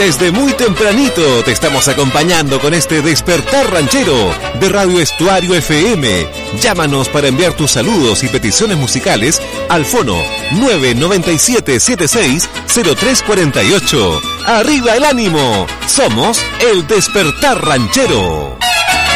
Desde muy tempranito te estamos acompañando con este Despertar Ranchero de Radio Estuario FM. Llámanos para enviar tus saludos y peticiones musicales al fono 997-760348. ¡Arriba el ánimo! Somos el Despertar Ranchero.